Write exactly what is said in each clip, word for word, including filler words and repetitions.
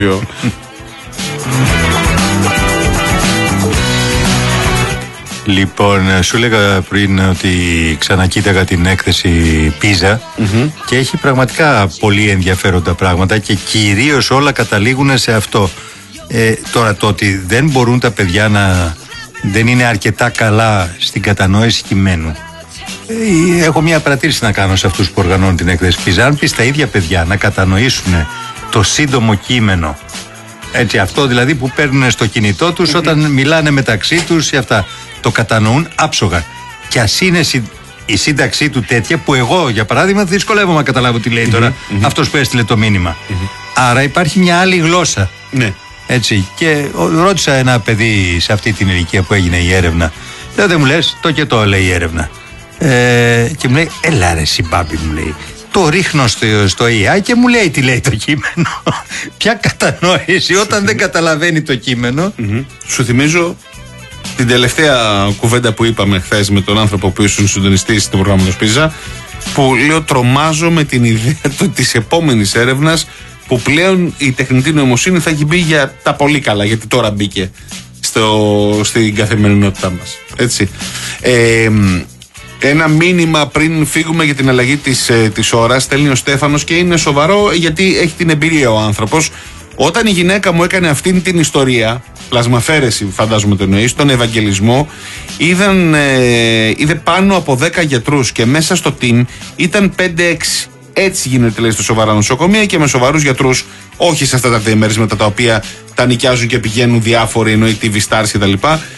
Λοιπόν, σου έλεγα πριν ότι ξανακοίταγα την έκθεση Πίζα mm-hmm. και έχει πραγματικά πολύ ενδιαφέροντα πράγματα και κυρίως όλα καταλήγουν σε αυτό. Ε, τώρα το ότι δεν μπορούν τα παιδιά να δεν είναι αρκετά καλά στην κατανόηση κειμένου. Ε, έχω μια παρατήρηση να κάνω σε αυτούς που οργανώνουν την έκθεση Πίζα. Αν πεις τα ίδια παιδιά να κατανοήσουν το σύντομο κείμενο, έτσι, αυτό δηλαδή που παίρνουν στο κινητό τους mm-hmm. όταν μιλάνε μεταξύ τους και αυτά, το κατανοούν άψογα. Και ας είναι η σύνταξή του τέτοια που εγώ, για παράδειγμα, δυσκολεύομαι να καταλάβω τι λέει τώρα mm-hmm. αυτός που έστειλε το μήνυμα. Mm-hmm. Άρα υπάρχει μια άλλη γλώσσα. Ναι. Έτσι. Και ρώτησα ένα παιδί σε αυτή την ηλικία που έγινε η έρευνα. Λέω, δεν μου λες, το και το λέει η έρευνα. Ε, και μου λέει, έλα ρε συμπάμπη, μου λέει. Το ρίχνω στο, στο έι άι και μου λέει τι λέει το κείμενο. Ποια κατανόηση όταν δεν καταλαβαίνει το κείμενο. Mm-hmm. Σου θυμίζω την τελευταία κουβέντα που είπαμε χθες με τον άνθρωπο που ήσουν συντονιστής του προγράμματος Πίζα, που λέω τρομάζω με την ιδέα της επόμενης έρευνας που πλέον η τεχνητή νοημοσύνη θα έχει μπει για τα πολύ καλά, γιατί τώρα μπήκε στο, στην καθημερινότητά μας. Έτσι. Ε, ένα μήνυμα πριν φύγουμε για την αλλαγή της, της ώρας στέλνει ο Στέφανος και είναι σοβαρό γιατί έχει την εμπειρία ο άνθρωπος. Όταν η γυναίκα μου έκανε αυτήν την ιστορία, πλασμαφέρεση φαντάζομαι το εννοεί, στον Ευαγγελισμό, είδαν, ε, είδε πάνω από δέκα γιατρούς και μέσα στο team ήταν πέντε έξι. Έτσι γίνεται, λέει, στο σοβαρά νοσοκομεία και με σοβαρούς γιατρούς, όχι σε αυτά τα διαμερίσματα τα οποία τα νοικιάζουν και πηγαίνουν διάφοροι, εννοεί τι βι Stars κτλ.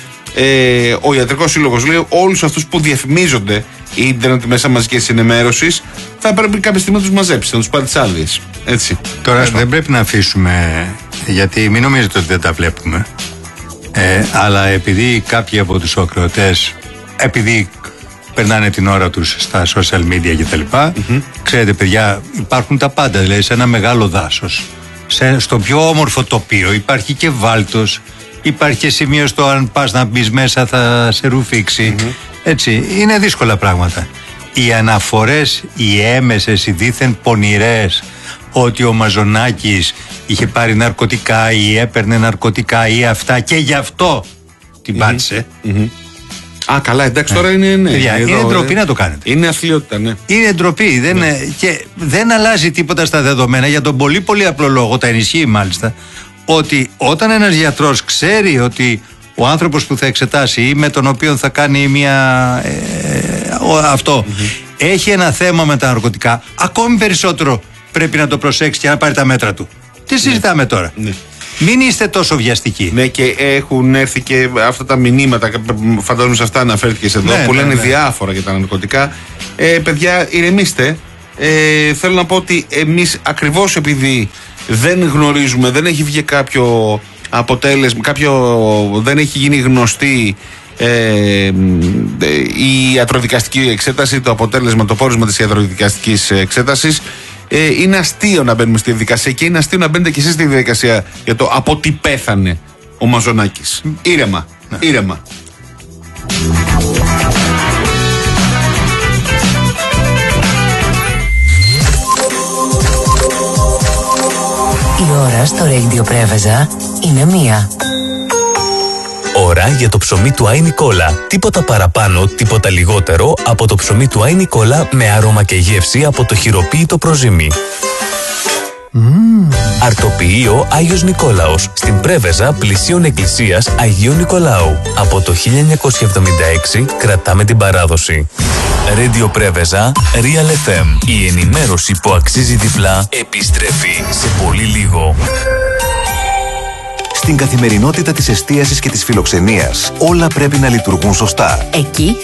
Ε, ο Ιατρικός Σύλλογος λέει όλους αυτούς που διαφημίζονται η ίντερνετ μέσα μαζικής ενημέρωσης θα πρέπει κάποια στιγμή να τους μαζέψει, να τους πάρει τις άδειες. Έτσι. Τώρα Έσπα. δεν πρέπει να αφήσουμε, γιατί μην νομίζετε ότι δεν τα βλέπουμε, ε, αλλά επειδή κάποιοι από τους ακροατές, επειδή περνάνε την ώρα τους στα social media κτλ. Mm-hmm. Ξέρετε, παιδιά, υπάρχουν τα πάντα, δηλαδή σε ένα μεγάλο δάσος, σε, στο πιο όμορφο τοπίο υπάρχει και βάλτος, υπάρχει και σημείο στο αν πας να μπεις μέσα θα σε ρουφήξει. Mm-hmm. Έτσι, είναι δύσκολα πράγματα. Οι αναφορές, οι έμεσες, οι δήθεν πονηρές, ότι ο Μαζονάκης είχε πάρει ναρκωτικά ή έπαιρνε ναρκωτικά ή αυτά και γι' αυτό την πάτησε. Mm-hmm. Mm-hmm. Α, καλά, εντάξει, τώρα είναι. Ναι, Παιδιά, εδώ, είναι ντροπή ε, να το κάνετε. Είναι αθλειότητα, ναι. Είναι ντροπή. Δεν, ναι. Και δεν αλλάζει τίποτα στα δεδομένα για τον πολύ πολύ απλό λόγο, τα ενισχύει μάλιστα, ότι όταν ένας γιατρός ξέρει ότι ο άνθρωπος που θα εξετάσει ή με τον οποίο θα κάνει μια. Ε, αυτό mm-hmm. έχει ένα θέμα με τα ναρκωτικά, ακόμη περισσότερο πρέπει να το προσέξει και να πάρει τα μέτρα του. Τι συζητάμε ναι. τώρα. Ναι. Μην είστε τόσο βιαστικοί. Ναι, και έχουν έρθει και αυτά τα μηνύματα, φαντάζομαι σε αυτά αναφέρθηκες εδώ, ναι, που λένε ναι, ναι. διάφορα για τα ναρκωτικά. Ε, παιδιά, ηρεμήστε. Ε, θέλω να πω ότι εμείς ακριβώς επειδή δεν γνωρίζουμε, δεν έχει βγει κάποιο αποτέλεσμα, κάποιο, δεν έχει γίνει γνωστή ε, η ιατροδικαστική εξέταση, το αποτέλεσμα, το πόρισμα της ιατροδικαστικής εξέτασης. Ε, είναι αστείο να μπαίνουμε στη διαδικασία και είναι αστείο να μπαίνετε και εσείς στη διαδικασία για το από τι πέθανε ο Μαζονάκης. Ήρεμα, ναι. ήρεμα. Η ώρα στο Radio Πρέβεζα είναι μία. Ώρα για το ψωμί του Άι Νικόλα. Τίποτα παραπάνω, τίποτα λιγότερο από το ψωμί του Άι Νικόλα με άρωμα και γεύση από το χειροποίητο προζύμι. Mm. Αρτοποιείο Άγιος Νικόλαος στην Πρέβεζα πλησίων εκκλησίας Αγίου Νικολάου. Από το χίλια εννιακόσια εβδομήντα έξι κρατάμε την παράδοση. Radio Πρέβεζα, Real εφ εμ. Η ενημέρωση που αξίζει διπλά επιστρέφει σε πολύ λίγο. Στην καθημερινότητα της εστίασης και της φιλοξενίας όλα πρέπει να λειτουργούν σωστά. Εκεί